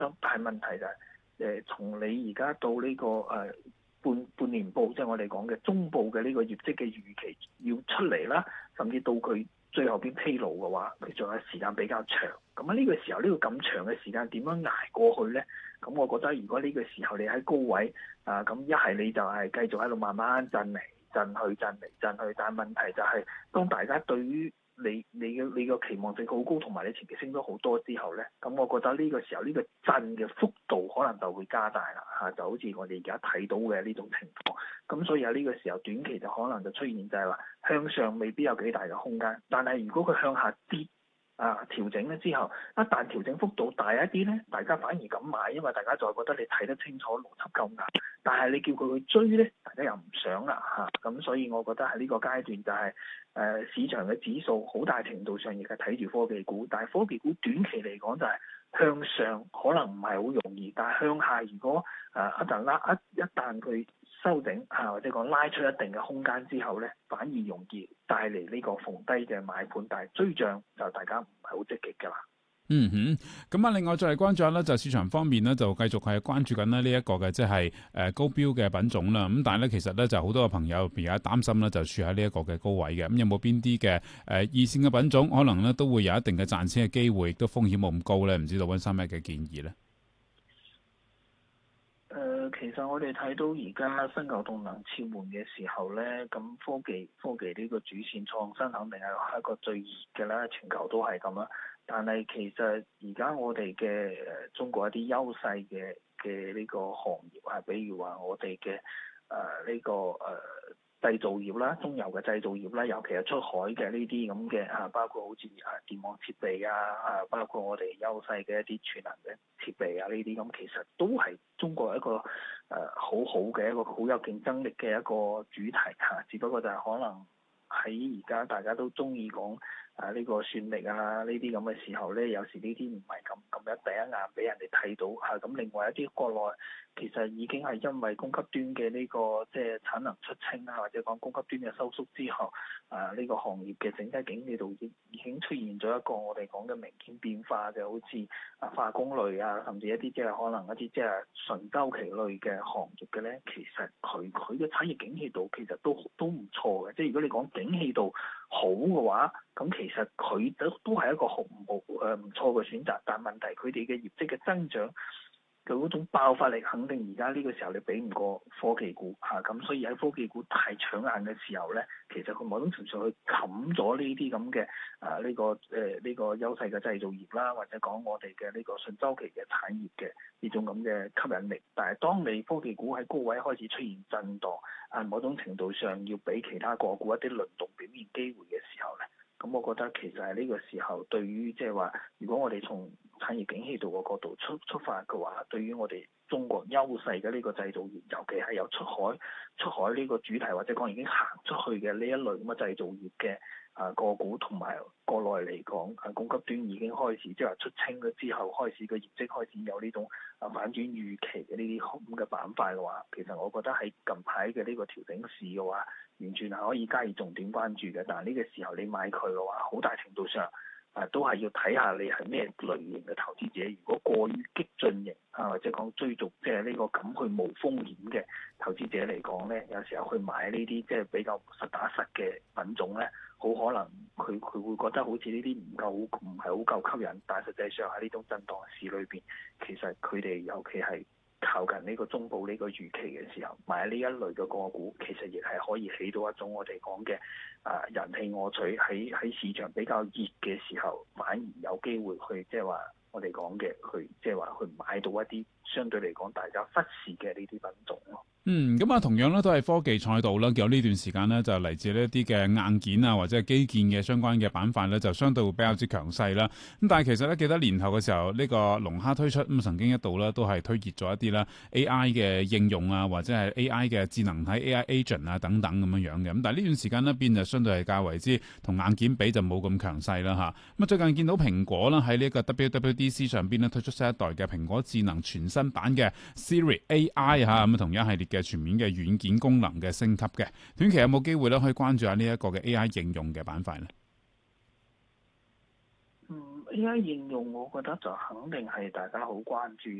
咁但係問題就係從你而家到呢個半年報，即係我哋講嘅中部嘅呢個業績嘅預期要出嚟啦，甚至到佢最後邊披露嘅話，佢仲有時間比較長。咁喺呢個時候，呢個咁長嘅時間點樣捱過去咧？咁我覺得如果呢個時候你喺高位咁一係你就係繼續喺度慢慢震嚟震去，震嚟震去。但係問題就係，當大家對於你個期望值好高，同埋你前期升咗好多之後咧，咁我覺得呢個時候呢個震嘅幅度可能就會加大啦就好似我哋而家睇到嘅呢種情況。咁所以喺呢個時候短期就可能就出現就係話向上未必有幾大嘅空間，但係如果佢向下跌調整咧之後，一旦調整幅度大一啲咧，大家反而敢買，因為大家就覺得你睇得清楚，邏輯夠硬。但係你叫佢去追咧，大家又唔想啦咁所以我覺得喺呢個階段就係、市場嘅指數好大程度上亦係睇住科技股，但係科技股短期嚟講就係向上可能唔係好容易，但係向下如果一旦佢修整或者講拉出一定嘅空間之後咧，反而容易帶嚟呢個逢低嘅買盤，但係追漲就大家唔係好積極㗎啦。 咁另外再嚟關注下咧，就市場方面咧，就繼續係關注緊呢一個嘅即係高標嘅品種啦。咁但係咧，其實咧就好多嘅朋友而家擔心咧，就處喺呢一個嘅高位嘅。咁有冇邊啲嘅二線嘅品種，可能咧都會有一定嘅賺錢嘅機會，亦都風險冇咁高咧？唔知道溫生咩嘅建議咧？ 其實我哋睇到而家新舊動能切換嘅時候咧，咁科技呢個主線創新肯定係一個最熱嘅啦，全球都係咁啦。但係其實而家我哋嘅中國一啲優勢嘅呢個行業比如話我哋嘅呢個製造業啦，中游嘅製造業啦，尤其係出海嘅呢啲咁嘅包括好似電網設備包括我哋優勢嘅一啲儲能嘅設備呢啲咁，其實都係中國一個好好嘅一個好有競爭力嘅一個主題只不過就係可能喺而家大家都中意講呢個算力呢啲咁嘅時候咧，有時呢啲唔係咁第一眼俾人哋睇到咁另外一啲國內其實已經係因為供給端嘅呢個即係產能出清或者講供給端嘅收縮之後呢個行業嘅整體景氣度已經出現咗一個我哋講嘅明顯變化嘅，好似化工類甚至一啲即係可能一啲即係純周期類嘅行業嘅咧，其實佢嘅產業景氣度其實都唔錯嘅。即係如果你講景氣度好嘅話，咁其實佢都係一個唔錯嘅選擇，但係問題佢哋嘅業績嘅增長佢嗰種爆發力肯定而家呢個時候你比唔過科技股咁所以喺科技股大搶眼嘅時候咧，其實佢某種程度上去冚咗呢啲咁嘅呢個優勢嘅製造業啦，或者講我哋嘅呢個順周期嘅產業嘅呢種咁嘅吸引力。但係當你科技股喺高位開始出現震盪某種程度上要俾其他個股一啲輪動表現機會嘅時候咧，咁我覺得其實係呢個時候對於即係話，如果我哋從產業景氣度嘅角度出發嘅話，對於我哋中國優勢嘅呢個製造業，尤其係有出海呢個主題，或者講已經行出去嘅呢一類咁嘅製造業嘅個股，同埋國內嚟講供給端已經開始即係話出清咗之後，開始個業績開始有呢種反轉預期嘅呢啲咁嘅板塊嘅話，其實我覺得喺近排嘅呢個調整市嘅話，完全係可以加以重點關注嘅。但係呢個時候你買佢嘅話，好大程度上都係要睇下你係咩類型嘅投資者。如果過於激進型或者講追逐即係呢個敢去冒風險嘅投資者嚟講咧，有時候去買呢啲即係比較實打實嘅品種咧，好可能佢會覺得好似呢啲唔係好夠吸引，但係實際上喺呢種震盪市裏邊，其實佢哋尤其係靠近呢個中部呢個預期嘅時候，買呢一類嘅個股，其實亦係可以起到一種我哋講嘅人氣我取，喺市場比較熱嘅時候，反而有機會去即係話我哋講嘅去即係話去買到一啲相對嚟講大家忽視嘅呢啲品種咯。 咁同樣咧都係科技賽道啦，有呢段時間咧就嚟自呢一啲嘅硬件或者係基建嘅相關嘅板塊咧，就相對會比較之強勢啦。咁但係其實咧記得年頭嘅時候，呢個龍蝦推出曾經一度咧都係推熱咗一啲啦 AI 嘅應用或者係 AI 嘅智能體 AI agent 等等咁樣嘅。咁但係呢段時間呢變就相對係較為之同硬件比就冇咁強勢啦咁最近見到蘋果啦喺呢個 WWDC 上邊咧推出新一代嘅蘋果智能全新版嘅 Siri AI 咁同一系列嘅全面嘅軟件功能嘅升級嘅，短期有冇機會咧可以關注下呢一個嘅 AI 應用嘅板塊呢？ AI 應用，我覺得就肯定係大家好關注